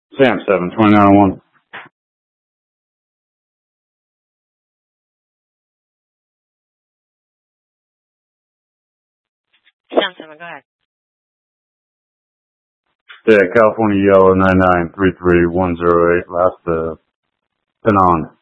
Sam 7, 2901. Sam 7, go ahead. Yeah, California Yellow 9933108. Last, Penang.